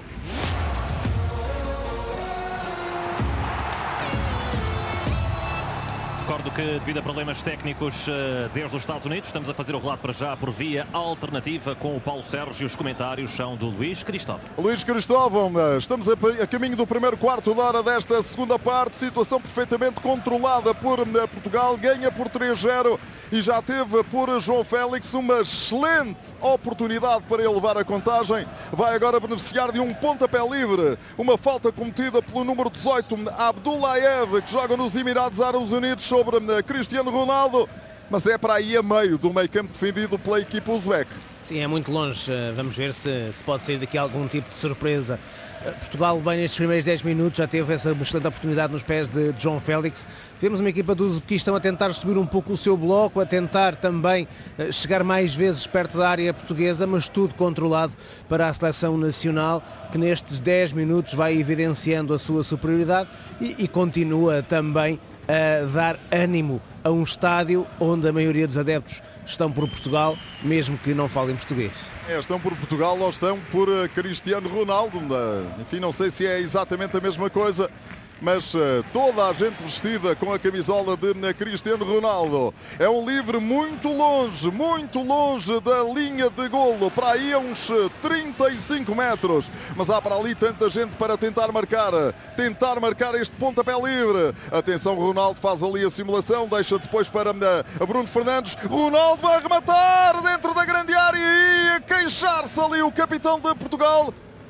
Recordo que, devido a problemas técnicos desde os Estados Unidos, estamos a fazer o relato para já por via alternativa com o Paulo Sérgio. Os comentários são do Luís Cristóvão. Luís Cristóvão, estamos a caminho do primeiro quarto de hora desta segunda parte. Situação perfeitamente controlada por Portugal. Ganha por três a zero e já teve por João Félix uma excelente oportunidade para ele levar a contagem. Vai agora beneficiar de um pontapé livre. Uma falta cometida pelo número dezoito, Abdullayev, que joga nos Emirados Árabes Unidos, sobre Cristiano Ronaldo, mas é para aí a meio do meio campo defendido pela equipa uzbeque. Sim, é muito longe, vamos ver se, se pode sair daqui algum tipo de surpresa. Portugal, bem nestes primeiros dez minutos, já teve essa excelente oportunidade nos pés de João Félix. Vemos uma equipa do Uzbequistão a tentar subir um pouco o seu bloco, a tentar também chegar mais vezes perto da área portuguesa, mas tudo controlado para a seleção nacional, que nestes dez minutos vai evidenciando a sua superioridade e, e continua também a dar ânimo a um estádio onde a maioria dos adeptos estão por Portugal, mesmo que não falem português. É, estão por Portugal ou estão por Cristiano Ronaldo. Enfim, não sei se é exatamente a mesma coisa, mas uh, toda a gente vestida com a camisola de uh, Cristiano Ronaldo. É um livre muito longe, muito longe da linha de golo, para aí a uns trinta e cinco metros, mas há para ali tanta gente para tentar marcar, tentar marcar este pontapé livre. Atenção, Ronaldo faz ali a simulação, deixa depois para uh, Bruno Fernandes. Ronaldo vai rematar dentro da grande área e a queixar-se ali o capitão de Portugal.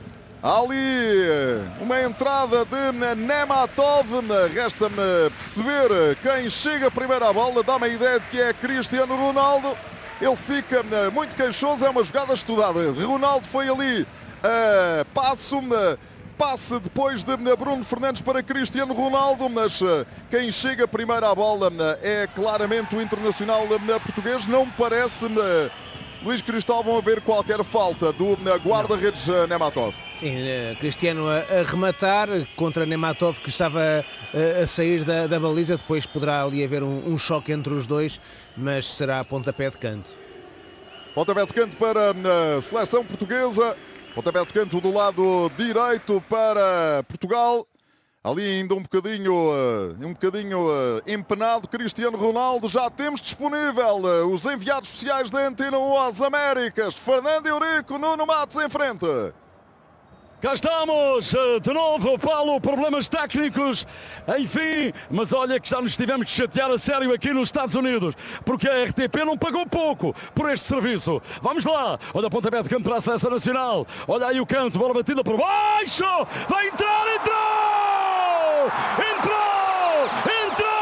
Há ali uma entrada de Nematov. Resta-me perceber quem chega primeiro à bola. Dá-me a ideia de que é Cristiano Ronaldo. Ele fica muito queixoso, é uma jogada estudada. Ronaldo foi ali, uh, passo, uh, passe depois de uh, Bruno Fernandes para Cristiano Ronaldo, mas uh, quem chega primeiro à bola uh, é claramente o internacional uh, português. Não me parece, uh, Luís Cristóvão, haver qualquer falta do uh, guarda-redes uh, Nematov. Sim, uh, Cristiano a, a rematar contra Nematov, que estava uh, a sair da, da baliza. Depois poderá ali haver um, um choque entre os dois, mas será pontapé de canto. Pontapé de canto para a seleção portuguesa. Pontapé de canto do lado direito para Portugal. Ali ainda um bocadinho, um bocadinho empenado Cristiano Ronaldo. Já temos disponível os enviados especiais da Antena um às Américas. Fernando Eurico, Nuno Matos em frente. Cá estamos, de novo, Paulo, problemas técnicos, enfim, mas olha que já nos tivemos que chatear a sério aqui nos Estados Unidos, porque a R T P não pagou pouco por este serviço. Vamos lá, olha o pontapé de canto para a Seleção Nacional, olha aí o canto, bola batida por baixo, vai entrar, entrou! Entrou! Entrou!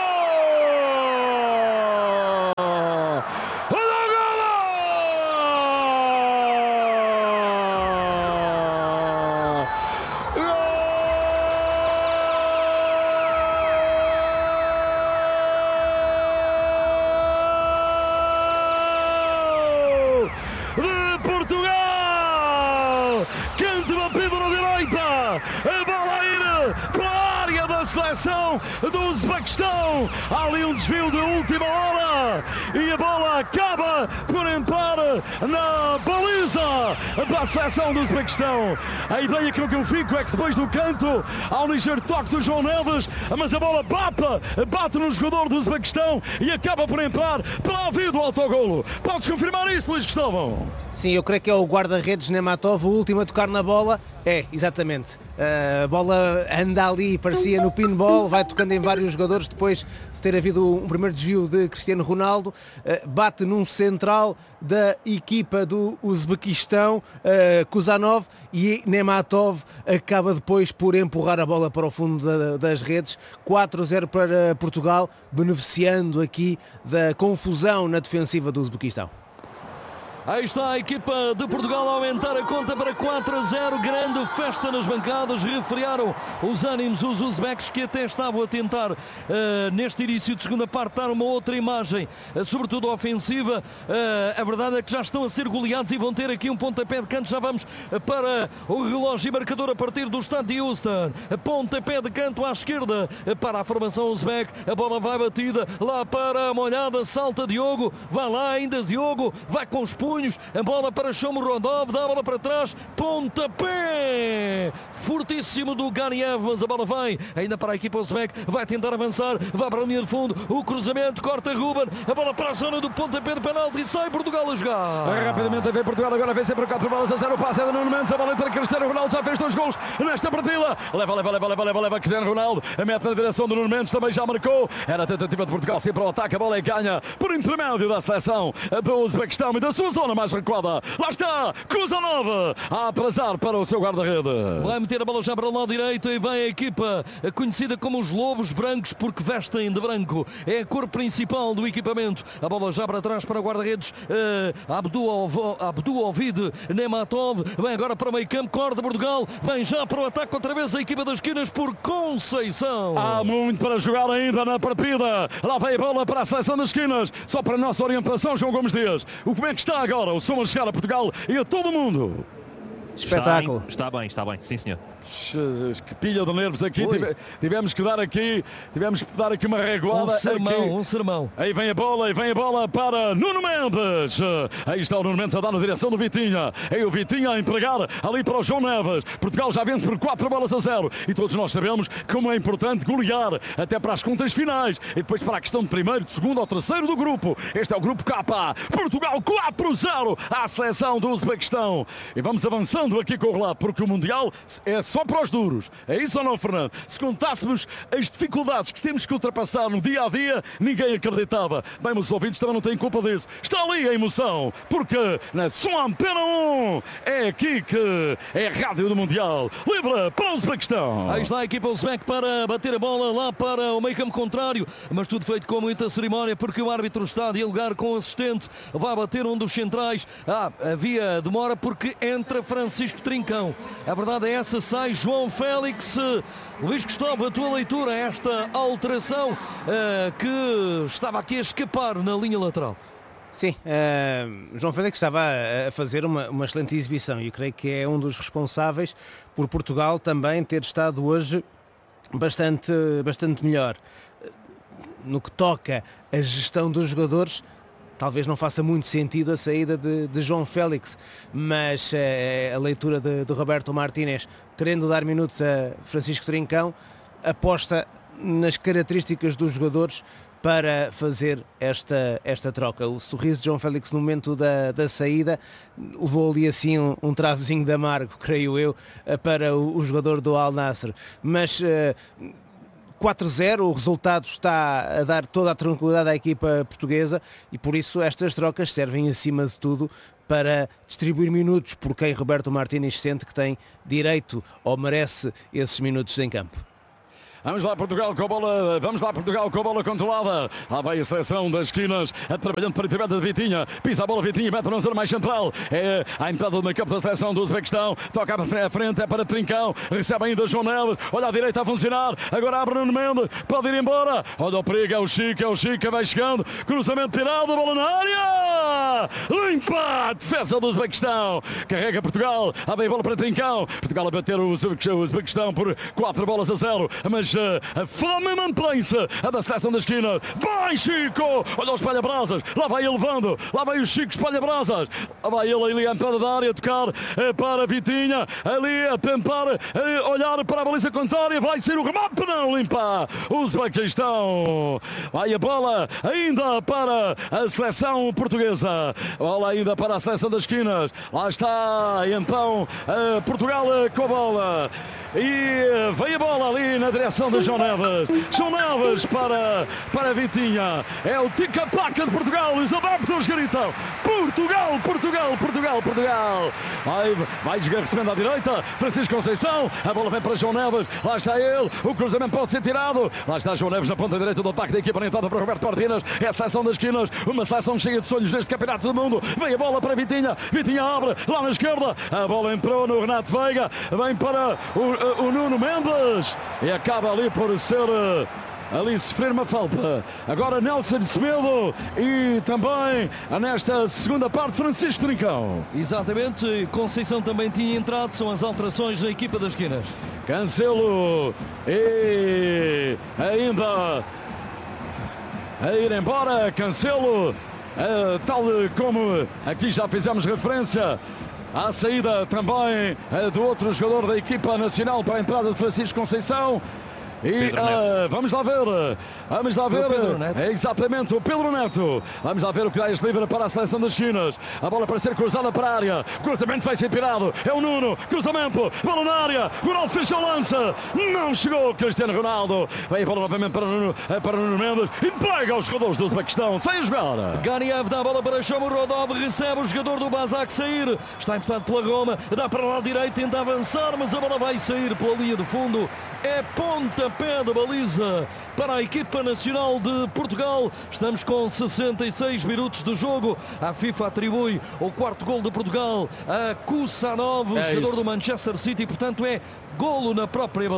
Seleção do Uzbequistão. Há ali um desvio de última hora e a bola acaba por entrar na baliza para a seleção do Uzbequistão. A ideia que eu fico é que depois do canto há um ligeiro toque do João Neves, mas a bola bate, bate no jogador do Uzbequistão e acaba por entrar para a vida do autogolo. Podes confirmar isso, Luís Cristóvão? Sim, eu creio que é o guarda-redes Nematov, o último a tocar na bola. É, exatamente. A bola anda ali, parecia no pinball, vai tocando em vários jogadores depois de ter havido um primeiro desvio de Cristiano Ronaldo. Bate num central da equipa do Uzbequistão, Kuzanov, e Nematov acaba depois por empurrar a bola para o fundo das redes. quatro a zero para Portugal, beneficiando aqui da confusão na defensiva do Uzbequistão. Aí está a equipa de Portugal a aumentar a conta para quatro a zero. Grande festa nas bancadas. Refriaram os ânimos os uzbeques, que até estavam a tentar uh, neste início de segunda parte dar uma outra imagem, uh, sobretudo ofensiva. Uh, a verdade é que já estão a ser goleados e vão ter aqui um pontapé de canto. Já vamos uh, para o relógio e marcador a partir do estádio de Houston. Pontapé de canto à esquerda uh, para a formação uzbeque. A bola vai batida lá para a molhada. Salta Diogo. Vai lá ainda Diogo. Vai com os punhos. A bola para Shomo Rodov, dá a bola para trás, pontapé fortíssimo do Ganiev, mas a bola vai ainda para a equipa uzbek, vai tentar avançar, vai para a linha de fundo, o cruzamento, corta Ruben, a bola para a zona do pontapé de penalti e sai Portugal a jogar. Rapidamente vem Portugal, agora vem sempre quatro bolas a zero, passe é de Nuno Mendes, a bola entra Cristiano Ronaldo, já fez dois gols nesta partida, leva, leva, leva, leva, leva, leva Cristiano Ronaldo, a mete na direção do Nuno Mendes, também já marcou, era a tentativa de Portugal, sempre ao ataque, a bola é ganha por intermédio da seleção do Uzbequistão e da sua zona mais recuada. Lá está, Kuzanov a atrasar para o seu guarda-rede. Vai meter a bola já para o lado direito e vem a equipa conhecida como os Lobos Brancos, porque vestem de branco. É a cor principal do equipamento. A bola já para trás para o guarda-redes uh, Abdu Ovid Nematov. Vem agora para o meio campo, corta Portugal. Vem já para o ataque outra vez a equipa das esquinas por Conceição. Há muito para jogar ainda na partida. Lá vem a bola para a seleção das esquinas. Só para a nossa orientação, João Gomes Dias. O como é que está agora? O som a chegar a Portugal e a todo mundo. Espetáculo. Está bem, está bem, sim senhor. Que pilha de nervos aqui. Tive, tivemos que dar aqui tivemos que dar aqui uma reguada. Um sermão, aqui. um sermão. Aí vem a bola, aí vem a bola para Nuno Mendes. Aí está o Nuno Mendes a dar na direção do Vitinha. Aí o Vitinha a entregar ali para o João Neves. Portugal já vence por quatro bolas a zero. E todos nós sabemos como é importante golear até para as contas finais. E depois para a questão de primeiro, de segundo ou terceiro do grupo. Este é o grupo K. Portugal quatro a zero à seleção do Uzbequistão. E vamos avançando Continuando aqui com o relato, porque o Mundial é só para os duros. É isso ou não, Fernando? Se contássemos as dificuldades que temos que ultrapassar no dia a dia, ninguém acreditava. Bem, os ouvintes também não têm culpa disso. Está ali a emoção, porque na sua Antena um é aqui que é a rádio do Mundial. Livre para o Uzbequistão. Aí está a equipa Uzbek para bater a bola lá para o meio campo contrário, mas tudo feito com muita cerimónia, porque o árbitro está a dialogar com o assistente. Vai bater um dos centrais. Ah, havia demora porque entra Francisco Trincão. A verdade é essa, sai João Félix. Luís Cristóvão, a tua leitura a esta alteração uh, que estava aqui a escapar na linha lateral? Sim, uh, João Félix estava a fazer uma, uma excelente exibição e eu creio que é um dos responsáveis por Portugal também ter estado hoje bastante, bastante melhor. No que toca à gestão dos jogadores, talvez não faça muito sentido a saída de, de João Félix, mas uh, a leitura de, de Roberto Martínez, querendo dar minutos a Francisco Trincão, aposta nas características dos jogadores para fazer esta, esta troca. O sorriso de João Félix no momento da, da saída levou ali assim um, um travozinho de amargo, creio eu, para o, o jogador do Al Nassr. Mas uh, quatro a zero, o resultado está a dar toda a tranquilidade à equipa portuguesa e por isso estas trocas servem acima de tudo para distribuir minutos por quem Roberto Martínez sente que tem direito ou merece esses minutos em campo. Vamos lá Portugal com a bola, vamos lá Portugal com a bola controlada. Lá vai a seleção das esquinas, trabalhando para a entrada de Vitinha. Pisa a bola Vitinha, mete na zona mais central. É a entrada do meio campo da seleção do Uzbequistão. Toca para a frente, é para Trincão. Recebe ainda João Neves. Olha à direita a funcionar. Agora abre Nuno Mendes. Pode ir embora. Olha o perigo, é o Chico, é o Chico, vai chegando. Cruzamento tirado, bola na área. Limpa a defesa do Uzbequistão. Carrega Portugal. Lá vem a bola para Trincão. Portugal a bater o Uzbequistão por quatro bolas a zero. Mas a fome mantém-se, a da seleção da esquina. Vai Chico, olha o espalha-brasas, lá vai ele levando, lá vai o Chico espalha-brasas, lá vai ele ali à entrada da área, a tocar para Vitinha, ali a tentar olhar para a baliza contrária, vai ser o remate, não limpa o Uzbequistão. Vai a bola ainda para a seleção portuguesa, bola ainda para a seleção das esquinas, lá está então Portugal com a bola. E veio a bola ali na direção de João Neves. João Neves para, para Vitinha. É o tica-placa de Portugal. Os adeptos gritam: Portugal, Portugal, Portugal, Portugal. Vai, vai recebendo à direita. Francisco Conceição. A bola vem para João Neves. Lá está ele. O cruzamento pode ser tirado. Lá está João Neves na ponta direita do ataque da equipa orientada para Roberto Martínez. É a seleção das esquinas. Uma seleção cheia de sonhos neste campeonato do mundo. Vem a bola para Vitinha. Vitinha abre lá na esquerda. A bola entrou no Renato Veiga. Vem para o o Nuno Mendes e acaba ali por ser ali sofrer uma falta. Agora Nelson Semedo e também nesta segunda parte Francisco Trincão. Exatamente, Conceição também tinha entrado, são as alterações da equipa das esquinas. Cancelo e ainda a ir embora Cancelo, é, tal como aqui já fizemos referência à saída também é, do outro jogador da equipa nacional para a entrada de Francisco Conceição. E uh, vamos lá ver, vamos lá ver, é exatamente o Pedro Neto. Vamos lá ver o que dá este livre para a seleção das esquinas. A bola para ser cruzada para a área. O cruzamento vai ser tirado. É o Nuno, cruzamento, bola na área. Ronaldo fechou o lance. Não chegou Cristiano Ronaldo. Vai a bola novamente para Nuno, para Nuno Mendes e pega os jogadores do Uzbequistão. Sem jogar. Ganiev dá a bola para Shomurodov. Recebe o jogador do Basak sair. Está empatado pela Roma. Dá para lá direito, tenta avançar, mas a bola vai sair pela linha de fundo. É pontapé de baliza para a equipa nacional de Portugal. Estamos com sessenta e seis minutos de jogo. A FIFA atribui o quarto gol de Portugal a Kusanov, o é jogador isso. do Manchester City. Portanto, é golo na própria baliza.